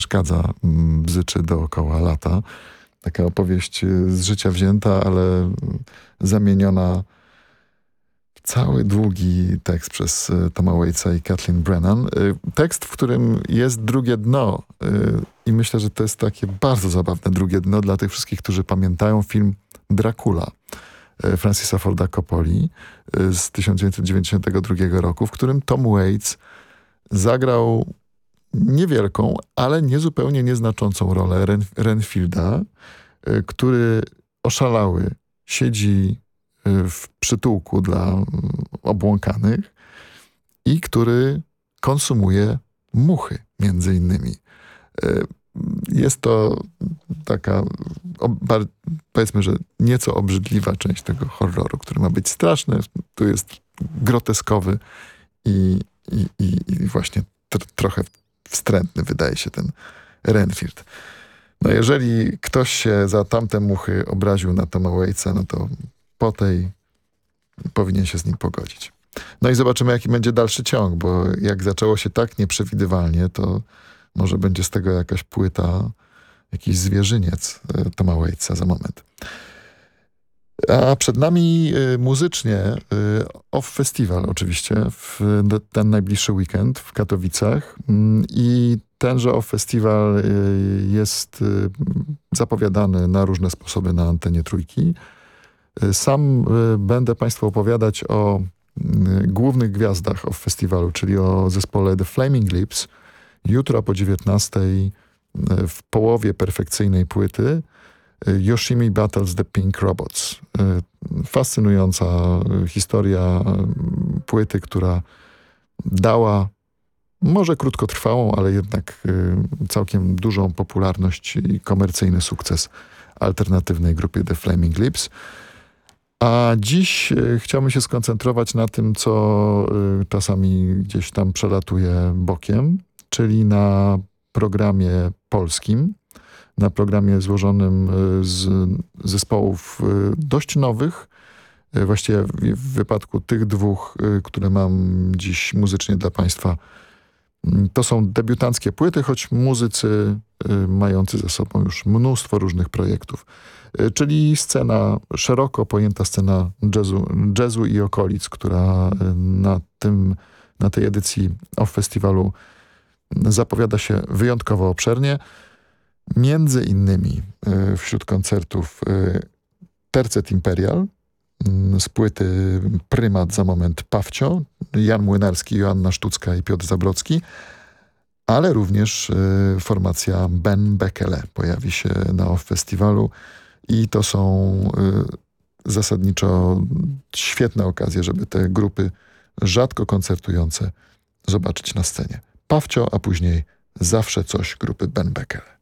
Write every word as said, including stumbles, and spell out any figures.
przeszkadza, bzyczy dookoła lata. Taka opowieść z życia wzięta, ale zamieniona w cały długi tekst przez Toma Waitsa i Kathleen Brennan. Tekst, w którym jest drugie dno i myślę, że to jest takie bardzo zabawne drugie dno dla tych wszystkich, którzy pamiętają film Dracula Francisa Forda Coppoli z tysiąc dziewięćset dziewięćdziesiątego drugiego roku, w którym Tom Waits zagrał niewielką, ale niezupełnie nieznaczącą rolę Ren Renfielda, który oszalały siedzi w przytułku dla obłąkanych i który konsumuje muchy, między innymi. Jest to taka, powiedzmy, że nieco obrzydliwa część tego horroru, który ma być straszny, tu jest groteskowy i, i, i, i właśnie tr trochę wstrętny wydaje się ten Renfield. No jeżeli ktoś się za tamte muchy obraził na Toma Waitsa, no to po tej powinien się z nim pogodzić. No i zobaczymy, jaki będzie dalszy ciąg, bo jak zaczęło się tak nieprzewidywalnie, to może będzie z tego jakaś płyta, jakiś zwierzyniec Toma Waitsa za moment. A przed nami y, muzycznie y, Off Festival oczywiście w ten najbliższy weekend w Katowicach y, i tenże Off Festival y, jest y, zapowiadany na różne sposoby na antenie Trójki. Y, sam y, będę Państwu opowiadać o y, głównych gwiazdach Off Festiwalu, czyli o zespole The Flaming Lips. Jutro po dziewiętnastej y, w połowie perfekcyjnej płyty Yoshimi Battles the Pink Robots. Fascynująca historia płyty, która dała może krótkotrwałą, ale jednak całkiem dużą popularność i komercyjny sukces alternatywnej grupie The Flaming Lips. A dziś chciałbym się skoncentrować na tym, co czasami gdzieś tam przelatuje bokiem, czyli na programie polskim, na programie złożonym z zespołów dość nowych. Właściwie w wypadku tych dwóch, które mam dziś muzycznie dla Państwa, to są debiutanckie płyty, choć muzycy mający ze sobą już mnóstwo różnych projektów. Czyli scena, szeroko pojęta scena jazzu, jazzu i okolic, która na, tym, na tej edycji Off Festiwalu zapowiada się wyjątkowo obszernie. Między innymi y, wśród koncertów y, Tercet Imperial y, z płyty Prymat za moment Pawcio, Jan Młynarski, Joanna Sztucka i Piotr Zabrocki, ale również y, formacja Ben Bekele pojawi się na Off Festiwalu i to są y, zasadniczo świetne okazje, żeby te grupy rzadko koncertujące zobaczyć na scenie. Pawcio, a później Zawsze coś grupy Ben Bekele.